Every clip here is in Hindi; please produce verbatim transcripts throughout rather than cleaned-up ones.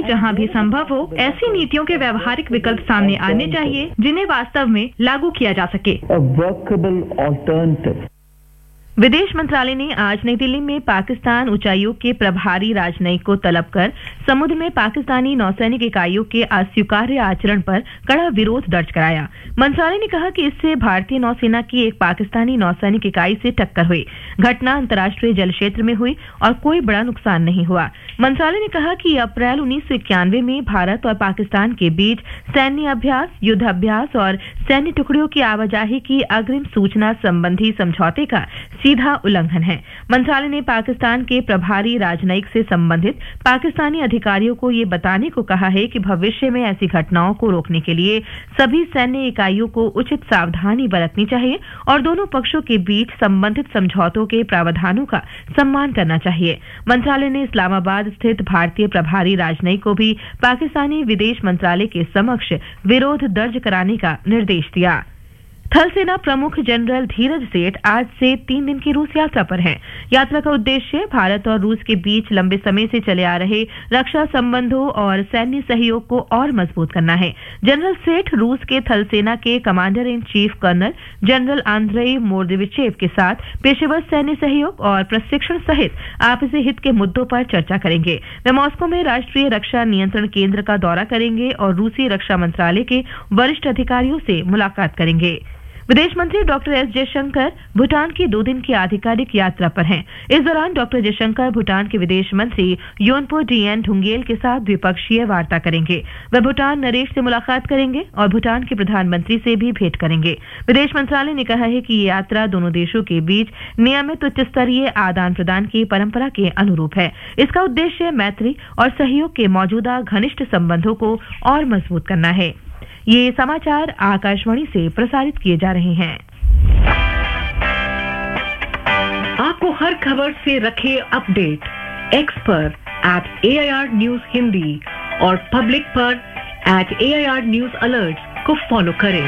जहां भी संभव हो ऐसी नीतियों के व्यवहारिक विकल्प सामने आने चाहिए जिन्हें वास्तव में लागू किया जा सके। विदेश मंत्रालय ने आज नई दिल्ली में पाकिस्तान उच्चायोग के प्रभारी राजनयिक को तलब कर समुद्र में पाकिस्तानी नौसैनिक इकाइयों के अस्वीकार्य आचरण पर कड़ा विरोध दर्ज कराया। मंत्रालय ने कहा कि इससे भारतीय नौसेना की एक पाकिस्तानी नौसैनिक इकाई से टक्कर हुई। घटना अंतर्राष्ट्रीय जल क्षेत्र में हुई और कोई बड़ा नुकसान नहीं हुआ। मंत्रालय ने कहा कि अप्रैल उन्नीस सौ इक्यानवे में भारत और पाकिस्तान के बीच सैन्य अभ्यास, युद्ध अभ्यास और सैन्य टुकड़ियों की आवाजाही की अग्रिम सूचना संबंधी समझौते का सीधा उल्लंघन है। मंत्रालय ने पाकिस्तान के प्रभारी राजनयिक से संबंधित पाकिस्तानी अधिकारियों को ये बताने को कहा है कि भविष्य में ऐसी घटनाओं को रोकने के लिए सभी सैन्य इकाइयों को उचित सावधानी बरतनी चाहिए और दोनों पक्षों के बीच संबंधित समझौतों के प्रावधानों का सम्मान करना चाहिए। मंत्रालय ने इस्लामाबाद स्थित भारतीय प्रभारी राजनयिक को भी पाकिस्तानी विदेश मंत्रालय के समक्ष विरोध दर्ज कराने का निर्देश दिया। थल सेना प्रमुख जनरल धीरज सेठ आज से तीन दिन की रूस यात्रा पर हैं। यात्रा का उद्देश्य भारत और रूस के बीच लंबे समय से चले आ रहे रक्षा संबंधों और सैन्य सहयोग को और मजबूत करना है। जनरल सेठ रूस के थल सेना के commander in chief colonel general Andrei मोर्देविचेव के साथ पेशेवर सैन्य सहयोग और प्रशिक्षण सहित आपसी हित के मुद्दों पर चर्चा करेंगे। वे मॉस्को में राष्ट्रीय रक्षा नियंत्रण केंद्र का दौरा करेंगे और रूसी रक्षा मंत्रालय के वरिष्ठ अधिकारियों से मुलाकात करेंगे। विदेश मंत्री डॉक्टर एस जयशंकर भूटान की दो दिन की आधिकारिक यात्रा पर हैं। इस दौरान डॉक्टर जयशंकर भूटान के विदेश मंत्री योनपो डीएन ढुंगेल के साथ द्विपक्षीय वार्ता करेंगे। वे भूटान नरेश से मुलाकात करेंगे और भूटान के प्रधानमंत्री से भी भेंट करेंगे। विदेश मंत्रालय ने कहा है कि ये यात्रा दोनों देशों के बीच नियमित उच्च स्तरीय आदान प्रदान की परंपरा के अनुरूप है। इसका उद्देश्य मैत्री और सहयोग के मौजूदा घनिष्ठ संबंधों को और मजबूत करना है। ये समाचार आकाशवाणी से प्रसारित किए जा रहे हैं। आपको हर खबर से रखे अपडेट एक्स पर eight A I R news Hindi और पब्लिक पर eight A I R news alerts को फॉलो करें।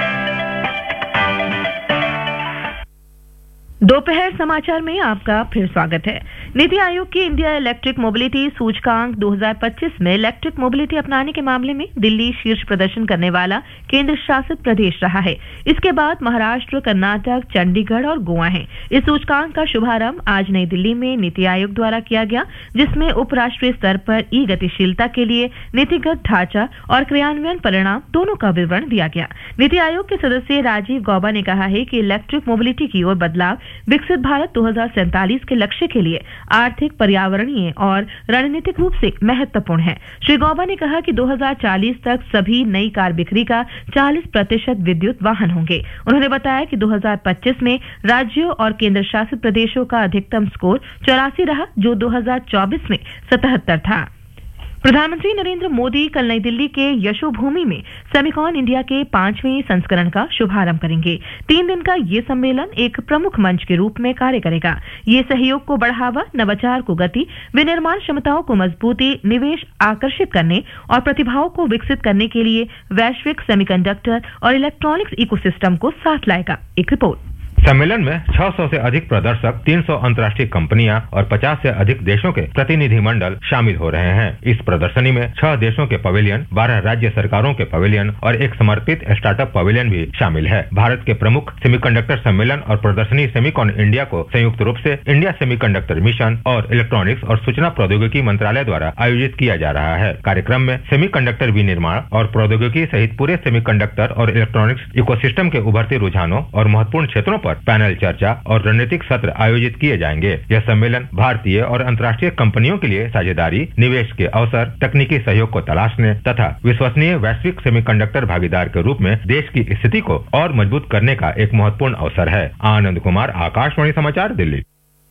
दोपहर समाचार में आपका फिर स्वागत है। नीति आयोग की इंडिया इलेक्ट्रिक मोबिलिटी सूचकांक दो हज़ार पच्चीस में इलेक्ट्रिक मोबिलिटी अपनाने के मामले में दिल्ली शीर्ष प्रदर्शन करने वाला केंद्र शासित प्रदेश रहा है। इसके बाद महाराष्ट्र, कर्नाटक, चंडीगढ़ और गोवा है। इस सूचकांक का शुभारंभ आज नई दिल्ली में नीति आयोग द्वारा किया गया, जिसमें उपराष्ट्रीय स्तर पर ई गतिशीलता के लिए नीतिगत ढांचा और क्रियान्वयन परिणाम दोनों का विवरण दिया गया। नीति आयोग के सदस्य राजीव गौबा ने कहा है कि इलेक्ट्रिक मोबिलिटी की ओर बदलाव विकसित भारत दो हज़ार सैंतालीस के लक्ष्य के लिए आर्थिक, पर्यावरणीय और रणनीतिक रूप से महत्वपूर्ण है। श्री गौबा ने कहा कि दो हज़ार चालीस तक सभी नई कार बिक्री का चालीस प्रतिशत विद्युत वाहन होंगे। उन्होंने बताया कि दो हज़ार पच्चीस में राज्यों और केंद्र शासित प्रदेशों का अधिकतम स्कोर चौरासी रहा, जो दो हज़ार चौबीस में सतहत्तर था। प्रधानमंत्री नरेंद्र मोदी कल नई दिल्ली के यशोभूमि में सेमिकॉन इंडिया के पांचवें संस्करण का शुभारंभ करेंगे। तीन दिन का ये सम्मेलन एक प्रमुख मंच के रूप में कार्य करेगा। ये सहयोग को बढ़ावा, नवाचार को गति, विनिर्माण क्षमताओं को मजबूती, निवेश आकर्षित करने और प्रतिभाओं को विकसित करने के लिए वैश्विक सेमीकंडक्टर और इलेक्ट्रॉनिक्स इकोसिस्टम को साथ लाएगा। एक रिपोर्ट। सम्मेलन में छह सौ से अधिक प्रदर्शक, तीन सौ अंतर्राष्ट्रीय कंपनियां और पचास से अधिक देशों के प्रतिनिधि मंडल शामिल हो रहे हैं। इस प्रदर्शनी में छह देशों के पवेलियन, बारह राज्य सरकारों के पवेलियन और एक समर्पित स्टार्टअप पवेलियन भी शामिल है। भारत के प्रमुख सेमीकंडक्टर सम्मेलन और प्रदर्शनी सेमिकॉन इंडिया को संयुक्त रूप से इंडिया सेमीकंडक्टर मिशन और इलेक्ट्रॉनिक्स और सूचना प्रौद्योगिकी मंत्रालय द्वारा आयोजित किया जा रहा है। कार्यक्रम में सेमीकंडक्टर विनिर्माण और प्रौद्योगिकी सहित पूरे सेमीकंडक्टर और इलेक्ट्रॉनिक्स इकोसिस्टम के उभरते रुझानों और महत्वपूर्ण क्षेत्रों पर पैनल चर्चा और रणनीतिक सत्र आयोजित किए जाएंगे। यह सम्मेलन भारतीय और अंतर्राष्ट्रीय कंपनियों के लिए साझेदारी, निवेश के अवसर, तकनीकी सहयोग को तलाशने तथा विश्वसनीय वैश्विक सेमीकंडक्टर भागीदार के रूप में देश की स्थिति को और मजबूत करने का एक महत्वपूर्ण अवसर है। आनंद कुमार, आकाशवाणी समाचार, दिल्ली।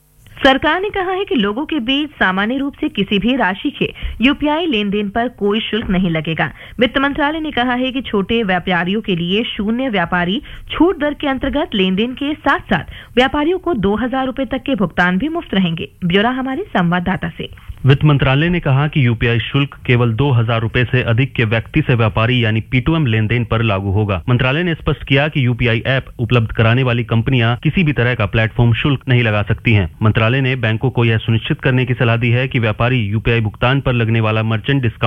सरकार ने कहा है कि लोगों के बीच सामान्य रूप से किसी भी राशि के यूपीआई लेन देन पर कोई शुल्क नहीं लगेगा। वित्त मंत्रालय ने कहा है कि छोटे व्यापारियों के लिए शून्य व्यापारी छूट दर के अंतर्गत लेन देन के साथ साथ व्यापारियों को दो हजार रूपये तक के भुगतान भी मुफ्त रहेंगे। ब्यौरा हमारे संवाददाता से। वित्त मंत्रालय ने कहा कि यूपीआई शुल्क केवल दो हजार रूपये से अधिक के व्यक्ति से व्यापारी यानी P to M lane then पर लागू होगा। मंत्रालय ने स्पष्ट किया कि यूपीआई ऐप उपलब्ध कराने वाली कंपनियां किसी भी तरह का प्लेटफॉर्म शुल्क नहीं लगा सकती हैं। मंत्रालय ने बैंकों को यह सुनिश्चित करने की सलाह दी है कि व्यापारी यूपीआई भुगतान पर लगने वाला मर्चेंट डिस्काउंट